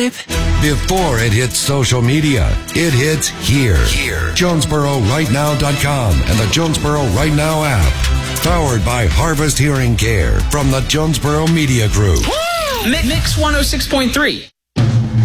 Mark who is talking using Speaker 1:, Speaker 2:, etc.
Speaker 1: babe.
Speaker 2: Before it hits social media, it hits here. JonesboroRightNow.com and the Jonesboro Right Now app. Powered by Harvest Hearing Care from the Jonesboro Media Group.
Speaker 1: Mix 106.3.